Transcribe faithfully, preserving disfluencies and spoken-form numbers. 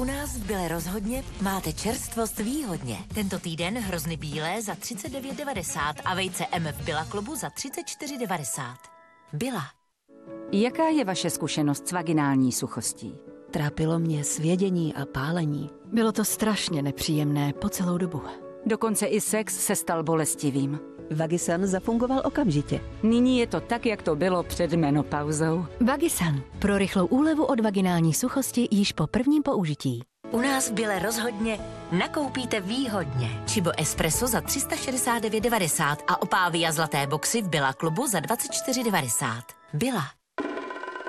U nás v Bile rozhodně máte čerstvost výhodně. Tento týden hrozny bílé za třicet devět devadesát a vejce M F Billa Klubu za třicet čtyři devadesát. Billa. Jaká je vaše zkušenost s vaginální suchostí? Trápilo mě svědění a pálení. Bylo to strašně nepříjemné po celou dobu. Dokonce i sex se stal bolestivým. Vagisan zafungoval okamžitě. Nyní je to tak, jak to bylo před menopauzou. Vagisan. Pro rychlou úlevu od vaginální suchosti již po prvním použití. U nás v Bile rozhodně nakoupíte výhodně. Čibo Espresso za tři sta šedesát devět devadesát a opávy a zlaté boxy v Billa Klubu za dvacet čtyři devadesát. Billa.